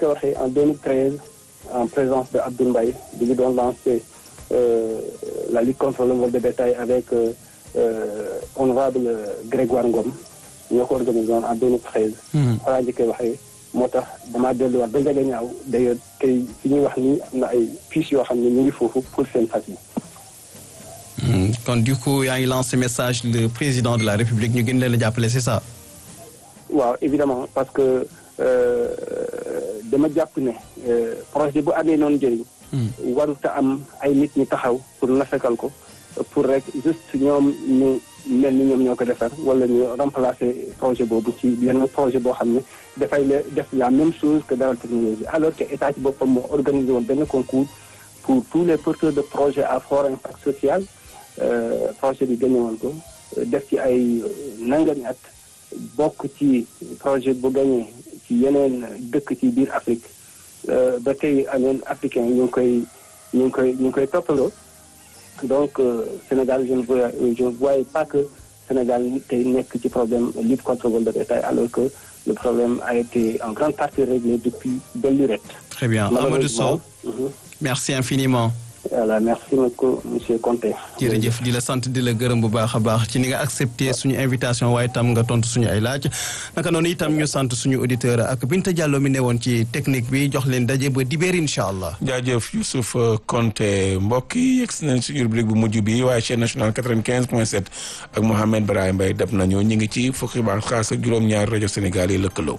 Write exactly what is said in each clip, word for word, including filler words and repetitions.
ko waxee en deux mille treize en présence de Abdoul Mbaye bi ñu doon lancé la lutte contre le vol de bétail avec honorable Grégoire Ngom ñoo ko organisé woon en deux mille treize. xanaa njëkkee waxee moo tax damaa delluwaat ba njëkk a ñaaw d'ailleurs tey fi ñuy wax nii am na ay fiches yoo xam ne ñu ngi foofu pour seen fas yi. kon du coup yaa ngi lancé message le président de la République ñu gën leen a jàppale c'est ça. waaw évidemment parce que dama jàpp ne projet bu amee noonu njëriñ. warut a am ay nit ñi taxaw pour nafekal ko pour rek juste ñoom ñu mel ni ñoom ñoo ko defar wala ñu remplacer projet boobu ci yenn projet boo xam ne dafay la def la même chose que dans la technologie alors que état ci boppam moo organisé woon benn concours pour tous les porteurs de projets à fort impact social projet bi gagné woon ko def ci ay nangami at bokk ci projet bu gagné ci yeneen dëkk ci biir Afrique ba tey aneen africain ñu ngi koy ñu ngi koy ñu ngi koy toppandoo donc Sénégal je ne vois je ne voyais pas que Sénégal tey nekk ci problème lutte contre le vol de bétail alors que le problème a été en grande partie réglé depuis belle lurette. Très bien Amadou Sow. Merci infiniment. voilà merci beaucoup monsieur Conté. jërëjëf di la sant di la gërëm bu baax a baax ci ni nga accepté suñu invitation waaye tam nga tontu suñu ay laaj naka noonu itam ñu sant suñu auditeur ak Binta Diallo mi ne woon ci technique bi jox leen daje ba dibéer incha allah. jaajëf Youssouf Konté mbokk yi yegg si nañ suñu rubrique bu mujj bi waaye chaîne nationale quatre-vingt-quinze point sept ak Mohamed Brahim Mbaye dab nañu ñu ngi ci fukki baax xaas ak juróom-ñaar rajo Sénégal yi lëkkaloo.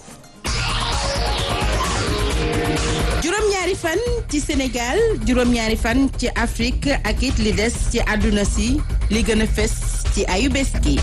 juróom-ñaari fan ci Sénégal juróom-ñaari fan ci Afrique ak it li des ci àdduna si li gën a fes ci ayu bés gi.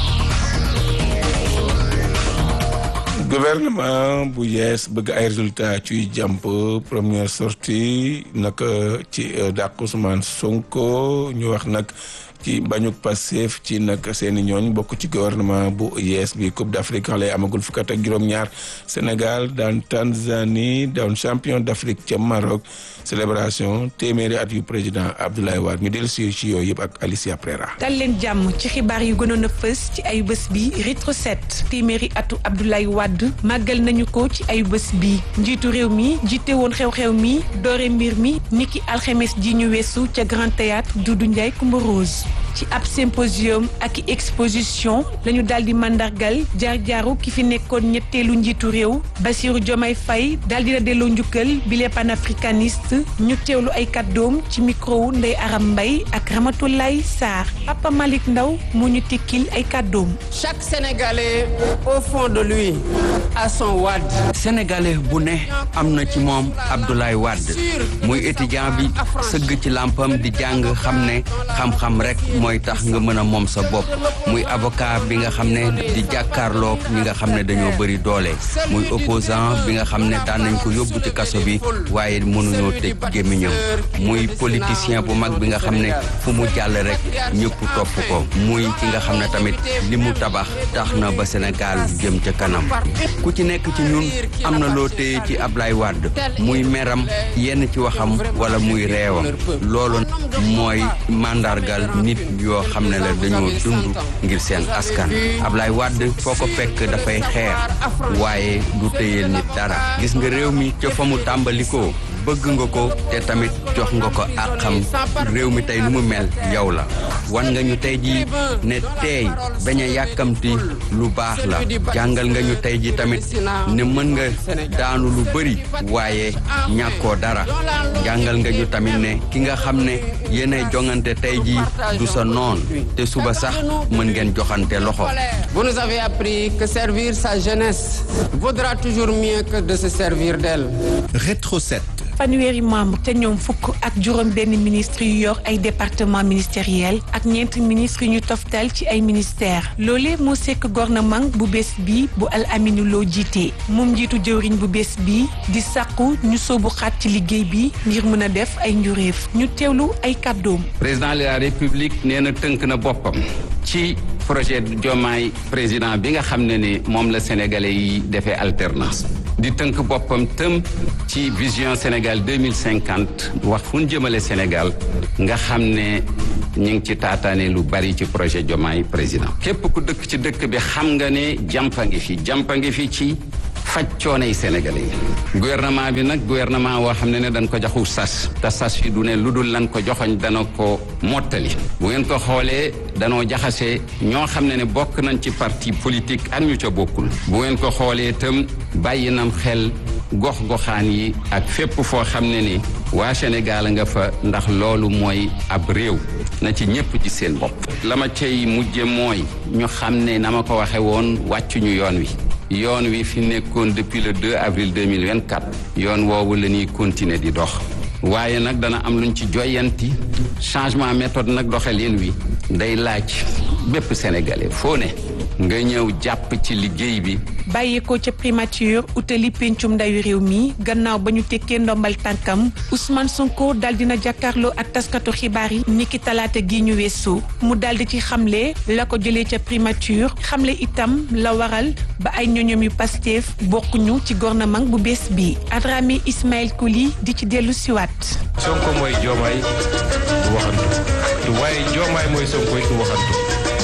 gouvernement bu yees bëgg ay résultats ciy jàmp première sortie nag ci dàq Ousmane Sonko ñu wax nag ci bañuk Pastef ci nag seeni ñooñ bokk ci gouvernement bu yees bi Coupe d'Afrique xale amagul fukk ak juróom-ñaar Sénégal daan Tanzanie daan champion d'Afrique ca Maroc célébration téeméeri at yu président Abdoulaye Wade ñu dellu si ci yooyu yëpp ak Alicia Prera. dal leen jàmm ci xibaar yu gënoon a fës ci ayu bés bi Rétro sept téeméeri atu Abdoulaye Wade màggal nañu ko ci ayu bés bi njiitu réew mi jiite woon xew-xew mi doore mbir mi niki alxemes ji ñu weesu ca Grand Théâtre Doudou Ndiaye Coumba Rose ci ab symposium ak exposition lañu daal di mandargal jaar-jaaru ki fi nekkoon ñetteelu njiitu réew Bassirou Diomaye Faye daal di la delloo njukkal bile panafricaniste ñu teewlu ay kàddoom ci micro wu Ndeye Aram Mbaye ak Ramatoulaye Sarr Papa Malick Ndaw moo ñu tekkil ay kàddoom. Chaque Sénégalais au fond de lui a son Wade. Sénégalais bu ne am na ci moom Abdoulaye Wade muy étudiant bi sëgg ci làmpam di jàng xam ne xam-xam rek mooy tax nga mën a moom sa bopp muy avocat bi nga xam ne di jàkkaarloog ñi nga xam ne dañoo bëri doole muy opposant bi nga xam ne daan nañ ko yóbbu ci kaso bi waaye mënuñoo tëj gémmiñam muy politicien bu mag bi nga xam ne fu mu jàll rek ñëpp topp ko muy ki nga xam ne tamit li mu tabax tax na ba Sénégal jëm ca kanam ku ci nekk ci ñun am na loo téye ci Ablaye Wade muy meram yenn ci waxam wala muy reewam loolu mooy mandargal nit yoo xam ne la dañoo dund ngir seen askan Ablaye Wade foo ko fekk dafay xeex waaye du téyeel nit dara gis nga réew mi ca fa mu tàmbalikoo bëgg nga ko te tamit jox nga ko àqam réew mi tey nu mu mel yow la wan nga ñu tey ji ne teey bañ a yàkkamti lu baax la jàngal nga ñu tey ji tamit ne mën nga daanu lu bëri waaye ñàkkoo dara jàngal nga ñu tamit ne ki nga xam ne yéenay jongante tey ji du sa noon te suba sax mën ngeen joxante loxo. Vous nous avez appris que servir sa jeunesse vaudra toujours mieux que de se servir d'elle. Rétro sept. fanweeri membre te ñoom fukk ak juróom benn ministre yu yor ay département ministériel ak ñeenti ministre yu ñu toftal ci ay ministère loolee moo sekk gouvernement bu bees bi bu Al Aminou Lo jiite moom njiitu jëwriñ bu bees bi di sàkku ñu soobu xaat ci liggéey bi ngir mën a def ay njuréef ñu teewlu ay kàddoom. président de la république nee na tënk na boppam ci projet Diomaye président bi nga xam ne ni moom la sénégalais yi defee alternance di tënk boppam tëm ci vision Sénégal deux mille cinquante wax fu ñu jëmale Sénégal nga xam ne ñu ngi ci taataane lu bari ci projet Diomaye président képp ku dëkk ci dëkk bi xam nga ne jàmpa ngi fi jàmpa ngi fi ci faj coonay sénégalais yi gouvernement bi nag gouvernement woo xam ne ne dañ ko joxu sas te sas yi du ne lu dul lan ko joxoñ dana ko mottali bu ngeen ko xoolee danoo jaxase ñoo xam ne ne bokk nañ ci parti politique ak ñu ca bokkul bu ngeen ko xoolee itam bàyyi nam xel gox-goxaan yi ak fépp foo xam ne ni waa Sénégal nga fa ndax loolu mooy ab réew na ci ñëpp ci seen bopp la ma cay mujje mooy ñu xam ne na ma ko waxe woon wàccuñu yoon wi yoon wi fi nekkoon depuis le deux avril deux mille vingt-quatre yoon woowu la ñuy continuer di dox waaye nag dana am luñ ci joyanti changement méthode nag doxalin wi day laaj bépp sénégalais foo ne nga ñëw jàpp ci liggéey bi. bàyyeekoo ca primature utali pencum ndayu réew mi gannaaw ba ñu tekkee ndombal tànkam Ousmane Sonko daal dina jàkkaarloo ak taskatu xibaar yi niki talaata gi ñu weesu mu daal di ci xamle la ko jëlee ca primature xamle itam la waral ba ay ñoñom yu Pastef bokkuñu ci gouvernement bu bees bi Adrame Ismaël Kouli di ci dellu siwaat. Sonko mooy Diomaye du waxantu waaye Diomaye mooy Sonko du waxantu.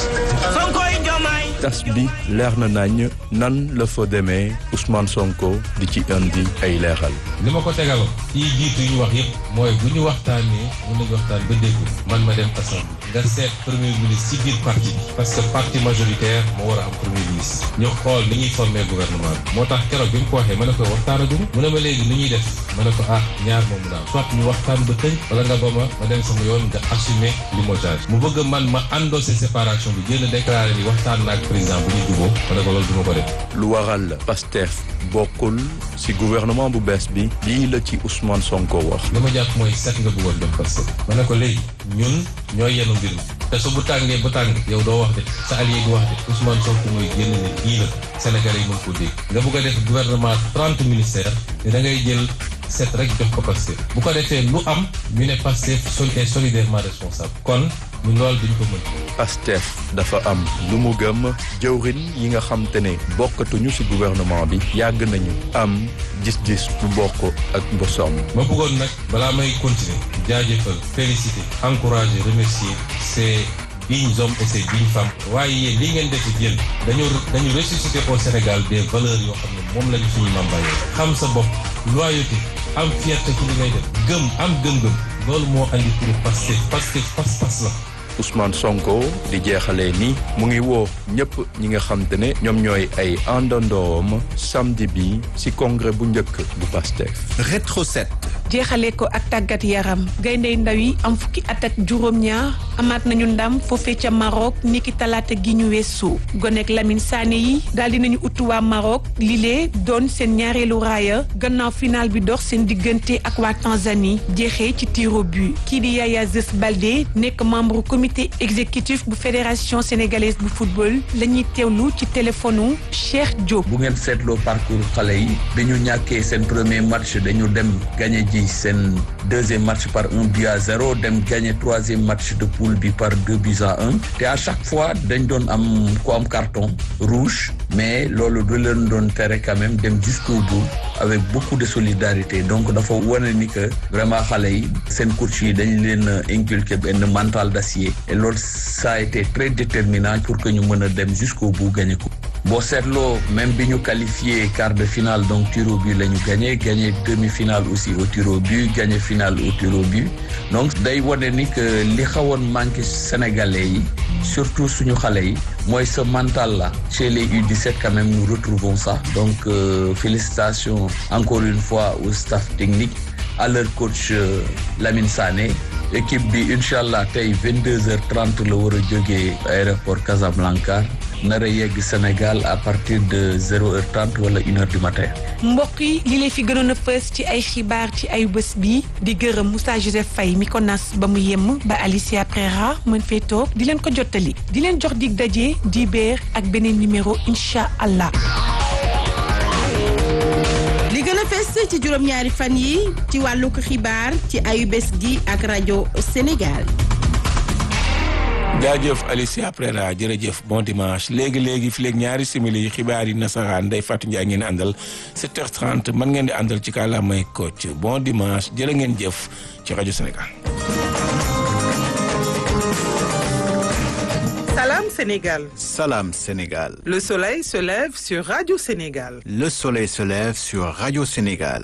tas bi leer na nañ nan la fa demee Ousmane Sonko di ci indi ay leeral. li ma ko tegaloon ci jiitu ñu wax yëpp mooy bu ñu waxtaanee mën nañu waxtaan ba dégg man ma dem assemblée nga seet premier ministre ci biir parti bi parce que parti majoritaire moo war a am premier ministre ñu xool ni ñuy former gouvernement bi moo tax keroog bi mu ko waxee ma ne ko waxtaanaguñu mu ne ma léegi ni ñuy def ma ne ko ah ñaar moom daal soit ñu waxtaan ba tëj wala nga ba ma ma dem sama yoon nga assumer limogeage mu bëgg man ma endossé séparation bi génn déclaré ni waxtaan naag président bu ñu jubóo ma ne ko loolu du ma ko def. lu waral Pastef bokkul ci gouvernement bu bees bi lii la ci Ousmane Sonko wax. li ma jàpp mooy set nga bëggoon def Pastef ma ne ko léegi ñun ñooy yenu mbir mi te su bu tàngee ba tàng yow doo wax de sa allié du wax de Ousmane Sonko mooy génn ne kii la Sénégalais yi mën ko dégg nga bëgg a def gouvernement trente ministères te da ngay jël set rek jox ko Pastef bu ko defee lu am ñu ne Pastef est solidairement responsable kon ñu lool duñ ko mën. Pastef dafa am lu mu gëm jëwrin yi nga xam te ne bokkatuñu ci gouvernement bi yàgg nañu am gis-gis bu bokk ak bosom. ma bëggoon nag balaa may continuer jaajëfal féliciter encourager remercier ces dignes hommes et ces dignes femmes waaye yéen li ngeen def yéen dañu dañu ressusciter au Sénégal des valeurs yoo xam ne moom lañu suñu mambaye xam sa bopp loyauté am fierté ci li ngay def gëm am gëm-gëm loolu moo andi pour Pastef Pastef pas-pas la. Ousmane Sonko di jeexalee ni mu ngi woo ñëpp ñi nga xam te ne ñoom ñooy ay àndandoom samedi bi ci congrès bu njëkk bu Pastef. Rétro sept. jeexalee ko ak tàggat yaram gayndey ndaw yi am fukki at ak juróom-ñaar amaat nañu ndam foofee ca Maroc niki talaata gi ñu weesu gonek Lamine Sané yi daal di nañu utu waa Maroc lile doon seen ñaareelu raaya gannaaw final bi dox seen diggante ak waa Tanzanie jeexee ci tir au but kii di Yaya Zes Baldé nekk membre comité exécutif bu fédération sénégalaise bu football la ñuy teewlu ci téléphone Cheikh Diop. bu ngeen seetloo parcours xale yi bi ñu ñàkkee seen premier match dañu dem gagné ji seen deuxième match par un but à zéro dem gagné troisième match de poule bi par deux buts à un te à chaque fois dañ doon am ku am carton rouge mais loolu du leen doon tere quand même dem jusqu'au bout avec beaucoup de solidarité donc dafa wane ni que vraiment xale yi seen coach yi dañ leen inculquer benn mental d'acier et loolu ça a été très déterminant pour que ñu mën a dem jusqu'au bout gagné ko boo seetloo même bi ñu qualifié quart de finale donc tir au but la ñu gagné gagné demi-finale aussi au tir au but gagné finale au tir au but donc day wane ni que li xawoon manqué sénégalais yi surtout suñu xale yi mooy ce mental là chez les U dix-sept quand même nous retrouvons ça donc euh, félicitations encore une fois au staff technique à leur coach euh, Lamine Sané équipe bi incha allah tey vingt-deux heures trente la war a jógee aéroport Casablanca nar a yegg Sénégal à partir de zéro heure trente wala une heure du matin. mbokk yi li leen fi gënoon a fës ci ay xibaar ci ayu bés bi di gërëm Moussa Joseph Faye mi ko nas ba mu yemm ba Alicia Prera mën fee toog di leen ko jottali di leen jox dig daje di beer ak beneen numéro incha allah. li gën a fës ci juróom-ñaari fan yi ci wàllu xibaar ci ayu bés gi ak rajo Sénégal. jaajëf Alicia Prera jërëjëf bon dimanche léegi léegi fi léegi ñaari simili xibaar yi nasaraan Ndeye Fatou Ndiaye ngeen àndal sept heures trente mën ngeen di àndal ci kàllaamay Kocc bon dimanche jërë ngeen jëf ci rajo Sénégal. Salam Sénégal. Salam Sénégal. Le soleil se lève sur Radio Sénégal. Le soleil se lève sur Radio Sénégal.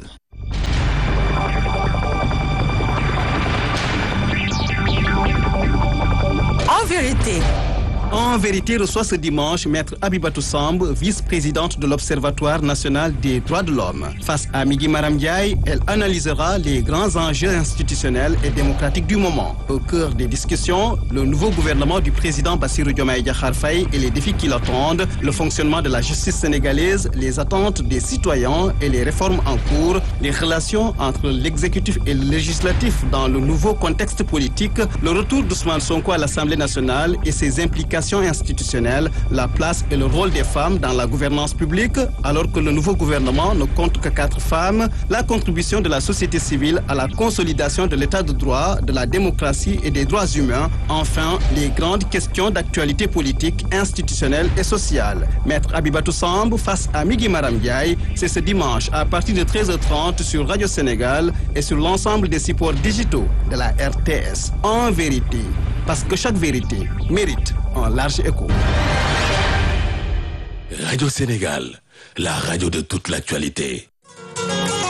En vérité. En vérité, reçoit ce dimanche Maître Abibatou Samb, vice-présidente de l'Observatoire national des droits de l'homme. Face à Migui Maram Ndiaye, elle analysera les grands enjeux institutionnels et démocratiques du moment. Au cœur des discussions, le nouveau gouvernement du président Bassirou Diomaye Diakhar Faye et les défis qui l'attendent, le fonctionnement de la justice sénégalaise, les attentes des citoyens et les réformes en cours, les relations entre l'exécutif et le législatif dans le nouveau contexte politique, le retour d'Ousmane Sonko à l'Assemblée nationale et ses implications institutionnelle, la place et le rôle des femmes dans la gouvernance publique, alors que le nouveau gouvernement ne compte que quatre femmes, la contribution de la société civile à la consolidation de l'état de droit, de la démocratie et des droits humains, enfin, les grandes questions d'actualité politique, institutionnelle et sociale. Maître Abibatou Samb face à Migui Maram Ndiaye, c'est ce dimanche à partir de treize heures trente sur Radio Sénégal et sur l'ensemble des supports digitaux de la R T S. En vérité, parce que chaque vérité mérite un large écho. Radio Sénégal, la radio de toute l'actualité.